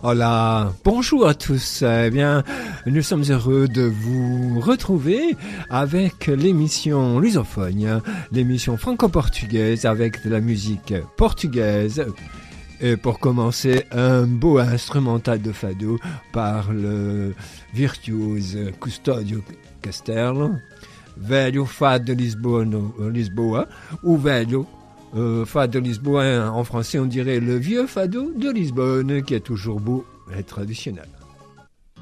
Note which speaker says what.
Speaker 1: Hola, bonjour à tous. Eh bien, nous sommes heureux de vous retrouver avec l'émission lusophone, l'émission franco-portugaise avec de la musique portugaise. Et pour commencer, un beau instrumental de fado par le virtuose Custódio Casterlo, velho fado de Lisboa, ou velho fado de Lisboa, en français on dirait le vieux fado de Lisbonne, qui est toujours beau et traditionnel.